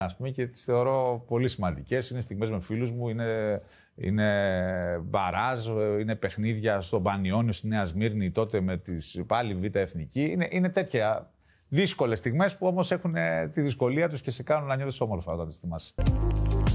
Ας πούμε, και τις θεωρώ πολύ σημαντικές. Είναι στιγμές με φίλους μου, είναι μπαράζ, είναι παιχνίδια στο Πανιόνιο, στη Νέα Σμύρνη, τότε με τις πάλι Β' Εθνική. Είναι τέτοια δύσκολες στιγμές που όμως έχουν τη δυσκολία τους και σε κάνουν να νιώθεις όμορφα όταν τις θυμάσαι.